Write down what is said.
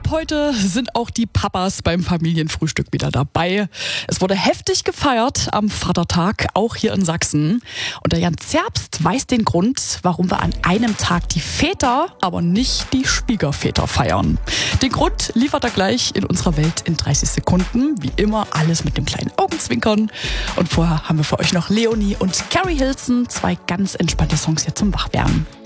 ab heute sind auch die Papas beim Familienfrühstück wieder dabei. Es wurde heftig gefeiert am Vatertag, auch hier in Sachsen. Und der Jan Zerbst weiß den Grund, warum wir an einem Tag die Väter, aber nicht die Schwiegerväter feiern. Den Grund liefert er gleich in unserer Welt in 30 Sekunden. Wie immer alles mit dem kleinen Augenzwinkern. Und vorher haben wir für euch noch Leonie und Carrie Hilson, zwei ganz entspannte Songs hier zum Wachwerden.